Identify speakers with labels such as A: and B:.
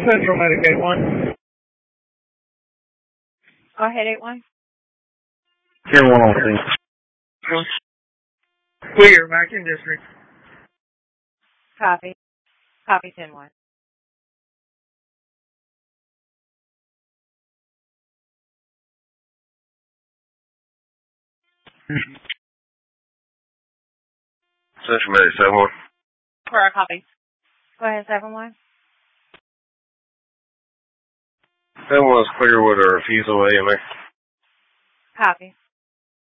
A: Central Medic 8-1.
B: Go ahead, 8-1.
C: Here, 103.
A: Clear, back in district.
B: Copy. Copy, 10-1.
C: Central Medic 7-1.
B: For our copy. Go ahead, 7-1.
C: 7-1's clear with a refusal AMA.
B: Copy.